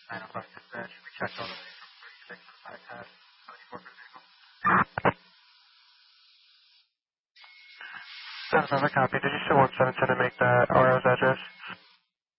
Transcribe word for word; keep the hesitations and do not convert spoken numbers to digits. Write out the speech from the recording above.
nine o'clock dispatch. We checked all the way from thirty-six to the bypass, seventy-four for vehicle. seven seven, copy. Did you still want seven ten to make that R O's address?